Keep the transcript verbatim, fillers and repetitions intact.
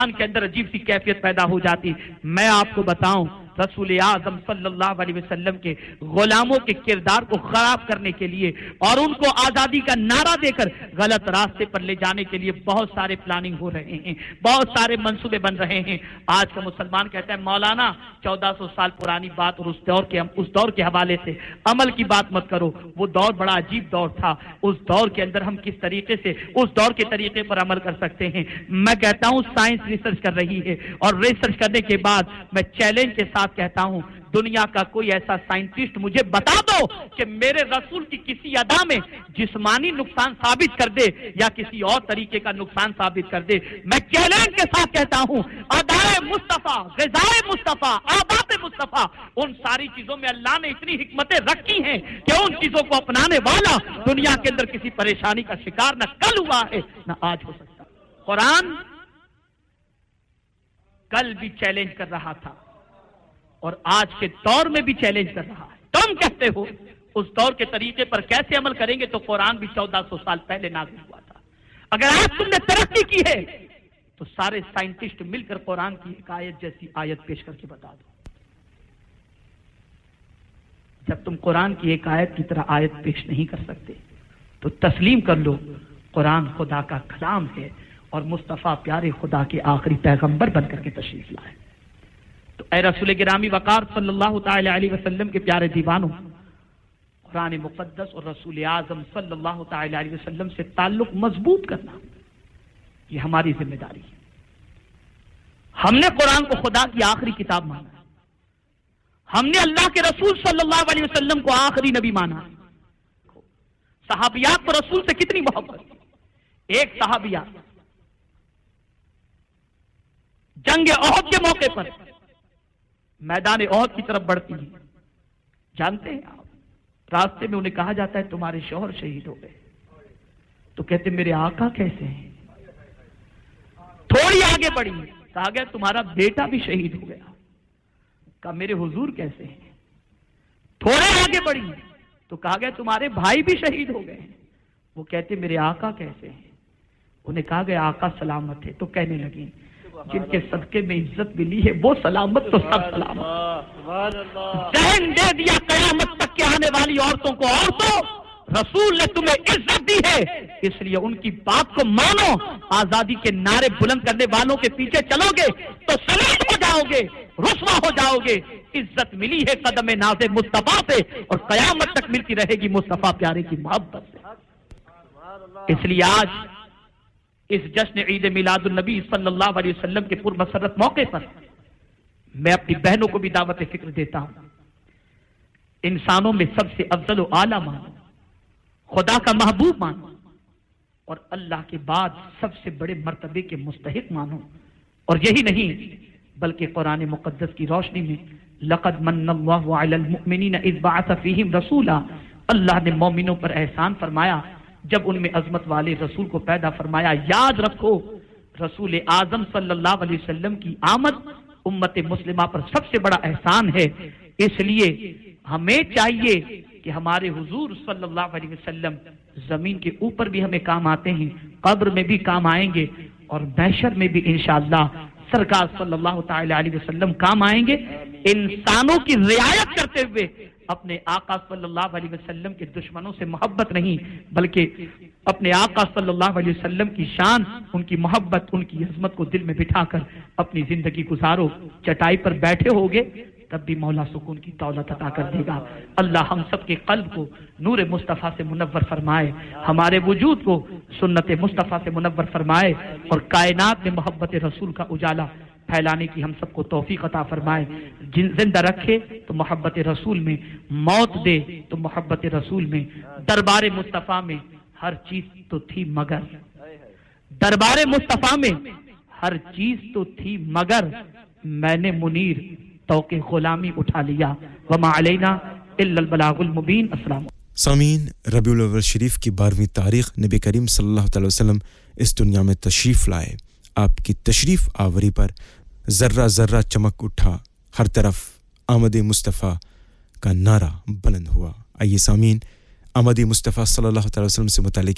کے اندر عجیب سی کیفیت پیدا ہو جاتی. میں آپ کو بتاؤں رسول اعظم صلی اللہ علیہ وسلم کے غلاموں کے کردار کو خراب کرنے کے لیے اور ان کو آزادی کا نعرہ دے کر غلط راستے پر لے جانے کے لیے بہت سارے پلاننگ ہو رہے ہیں, بہت سارے منصوبے بن رہے ہیں. آج کا مسلمان کہتا ہے مولانا چودہ سو سال پرانی بات اور اس دور کے اس دور کے حوالے سے عمل کی بات مت کرو. وہ دور بڑا عجیب دور تھا. اس دور کے اندر ہم کس طریقے سے اس دور کے طریقے پر عمل کر سکتے ہیں. میں کہتا ہوں سائنس ریسرچ کر رہی ہے اور ریسرچ کرنے کے بعد میں چیلنج کے ساتھ کہتا ہوں دنیا کا کوئی ایسا سائنٹسٹ مجھے بتا دو کہ میرے رسول کی کسی ادا میں جسمانی نقصان ثابت کر دے یا کسی اور طریقے کا نقصان ثابت کر دے. میں چیلنج کے ساتھ کہتا ہوں ادائے مصطفیٰ, غذائے مصطفیٰ, عادات مصطفیٰ, ان ساری چیزوں میں اللہ نے اتنی حکمتیں رکھی ہیں کہ ان چیزوں کو اپنانے والا دنیا کے اندر کسی پریشانی کا شکار نہ کل ہوا ہے نہ آج ہو سکتا. قرآن کل بھی چیلنج کر رہا تھا اور آج کے دور میں بھی چیلنج کر رہا ہے. تم کہتے ہو اس دور کے طریقے پر کیسے عمل کریں گے؟ تو قرآن بھی چودہ سو سال پہلے نازل ہوا تھا. اگر آج تم نے ترقی کی ہے تو سارے سائنٹسٹ مل کر قرآن کی ایک آیت جیسی آیت پیش کر کے بتا دو. جب تم قرآن کی ایک آیت کی طرح آیت پیش نہیں کر سکتے تو تسلیم کر لو قرآن خدا کا کلام ہے اور مصطفیٰ پیارے خدا کے آخری پیغمبر بن کر کے تشریف لائے. تو اے رسول گرامی وقار صلی اللہ تعالی علیہ وسلم کے پیارے دیوانوں, قرآن مقدس اور رسول اعظم صلی اللہ تعالی علیہ وسلم سے تعلق مضبوط کرنا یہ ہماری ذمہ داری ہے. ہم نے قرآن کو خدا کی آخری کتاب مانا, ہم نے اللہ کے رسول صلی اللہ علیہ وسلم کو آخری نبی مانا. صحابیات کو رسول سے کتنی محبت. ایک صحابیہ جنگ احد کے موقع پر میدان احد کی طرف بڑھتی ہیں. جانتے ہیں آپ راستے میں انہیں کہا جاتا ہے تمہارے شوہر شہید ہو گئے. تو کہتے میرے آقا کیسے ہیں؟ تھوڑی آگے بڑھی, کہا گیا تمہارا بیٹا بھی شہید ہو گیا. کہا میرے حضور کیسے ہیں؟ تھوڑے آگے بڑھی تو کہا گیا تمہارے بھائی بھی شہید ہو گئے. وہ کہتے میرے آقا کیسے ہیں؟ انہیں کہا گیا آقا سلامت ہے. تو کہنے لگی جن کے صدقے میں عزت ملی ہے وہ سلامت تو سب سلامت. ذہن دے دیا قیامت تک کے آنے والی عورتوں کو, عورتوں رسول نے تمہیں عزت دی ہے اس لیے ان کی بات کو مانو. آزادی کے نعرے بلند کرنے والوں کے پیچھے چلو گے تو سلام ہو جاؤ گے, رسوا ہو جاؤ گے. عزت ملی ہے قدم ناز مصطفیٰ سے اور قیامت تک ملتی رہے گی مصطفیٰ پیارے کی محبت سے. اس لیے آج اس جشن عید میلاد النبی صلی اللہ علیہ وسلم کے پرمسرت موقع پر میں اپنی بہنوں کو بھی دعوت فکر دیتا ہوں. انسانوں میں سب سے افضل و اعلیٰ مانو, خدا کا محبوب مانو اور اللہ کے بعد سب سے بڑے مرتبے کے مستحق مانو. اور یہی نہیں بلکہ قرآن مقدس کی روشنی میں لقد من اللہ علی المؤمنین اذ بعث فیہم رسولا, اللہ نے مومنوں پر احسان فرمایا جب ان میں عظمت والے رسول کو پیدا فرمایا. یاد رکھو رسول اعظم صلی اللہ علیہ وسلم کی آمد امت مسلمہ پر سب سے بڑا احسان ہے. اس لیے ہمیں چاہیے کہ ہمارے حضور صلی اللہ علیہ وسلم زمین کے اوپر بھی ہمیں کام آتے ہیں, قبر میں بھی کام آئیں گے اور محشر میں بھی انشاءاللہ سرکار صلی اللہ تعالی علیہ وسلم کام آئیں گے. انسانوں کی رعایت کرتے ہوئے اپنے آقا صلی اللہ علیہ وسلم کے دشمنوں سے محبت نہیں بلکہ اپنے آقا صلی اللہ علیہ وسلم کی شان, ان کی محبت, ان کی عظمت کو دل میں بٹھا کر اپنی زندگی گزارو. چٹائی پر بیٹھے ہوگے تب بھی مولا سکون کی دولت عطا کر دے گا. اللہ ہم سب کے قلب کو نور مصطفیٰ سے منور فرمائے, ہمارے وجود کو سنت مصطفیٰ سے منور فرمائے اور کائنات میں محبت رسول کا اجالا پھیلانے کی ہم سب کو توفیق عطا فرمائے. زندہ رکھے تو محبت رسول میں, موت دے تو محبت رسول میں. دربار مصطفیٰ میں ہر چیز تو تھی مگر, دربار مصطفیٰ میں ہر چیز تو تھی مگر میں نے منیر توقع غلامی اٹھا لیا. وما علینا الا البلاغ المبین. السلام. سامعین, ربیع الاول شریف کی بارہویں تاریخ نبی کریم صلی اللہ علیہ وسلم اس دنیا میں تشریف لائے. آپ کی تشریف آوری پر ذرہ ذرہ چمک اٹھا, ہر طرف آمد مصطفیٰ کا نعرہ بلند ہوا. آئیے سامعین, آمد مصطفیٰ صلی اللہ علیہ وسلم سے متعلق